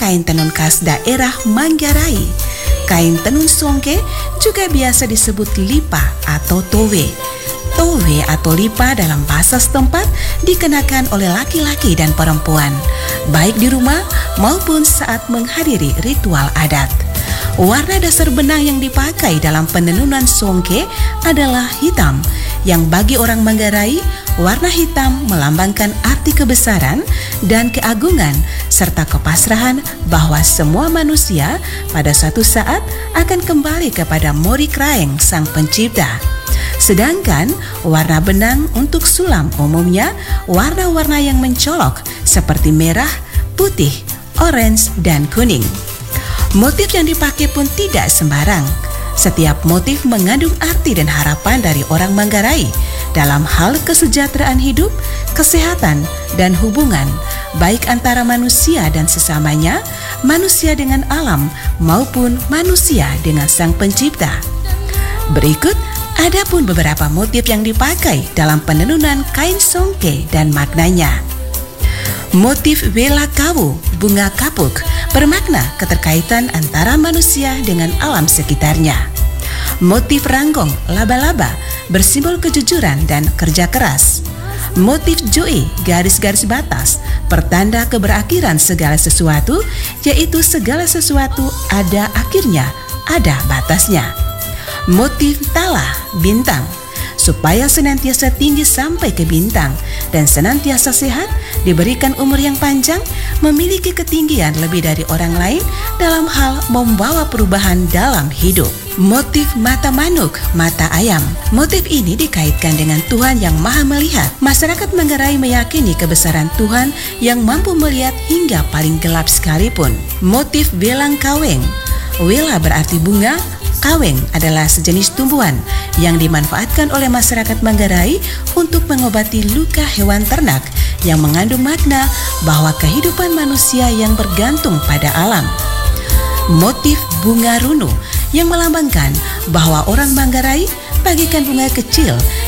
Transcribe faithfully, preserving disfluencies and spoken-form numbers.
kain tenun khas daerah Manggarai. Kain tenun songke juga biasa disebut lipa atau towe. Towe atau lipa dalam bahasa setempat dikenakan oleh laki-laki dan perempuan, baik di rumah maupun saat menghadiri ritual adat. Warna dasar benang yang dipakai dalam penenunan songke adalah hitam, yang bagi orang Manggarai, warna hitam melambangkan arti kebesaran dan keagungan serta kepasrahan bahwa semua manusia pada suatu saat akan kembali kepada Mori Kraeng Sang Pencipta. Sedangkan warna benang untuk sulam umumnya warna-warna yang mencolok seperti merah, putih, orange, dan kuning. Motif yang dipakai pun tidak sembarang. Setiap motif mengandung arti dan harapan dari orang Manggarai dalam hal kesejahteraan hidup, kesehatan, dan hubungan, baik antara manusia dan sesamanya, manusia dengan alam, maupun manusia dengan Sang Pencipta. Berikut ada pun beberapa motif yang dipakai dalam penenunan kain songke dan maknanya. Motif Wela Kawu, bunga kapuk, bermakna keterkaitan antara manusia dengan alam sekitarnya. Motif Ranggong, laba-laba, bersimbol kejujuran dan kerja keras. Motif Joi, garis-garis batas, pertanda keberakhiran segala sesuatu, yaitu segala sesuatu ada akhirnya, ada batasnya. Motif Tala, bintang, supaya senantiasa tinggi sampai ke bintang dan senantiasa sehat, diberikan umur yang panjang, memiliki ketinggian lebih dari orang lain dalam hal membawa perubahan dalam hidup. Motif mata manuk, mata ayam. Motif ini dikaitkan dengan Tuhan yang Maha Melihat. Masyarakat Manggarai meyakini kebesaran Tuhan yang mampu melihat hingga paling gelap sekalipun. Motif Welang Kaweng. Wela berarti bunga, kaweng adalah sejenis tumbuhan yang dimanfaatkan oleh masyarakat Manggarai untuk mengobati luka hewan ternak yang mengandung makna bahwa kehidupan manusia yang bergantung pada alam. Motif bunga runu yang melambangkan bahwa orang Manggarai bagikan bunga kecil